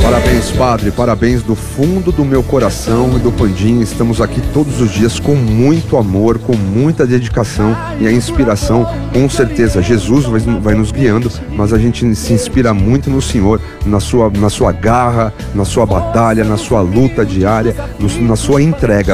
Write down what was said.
Parabéns, Padre, parabéns do fundo do meu coração e do Pandinha. Estamos aqui todos os dias com muito amor, com muita dedicação, e a inspiração, com certeza, Jesus vai nos guiando, mas a gente se inspira muito no Senhor, na sua garra, na sua batalha, na sua luta diária, na sua entrega.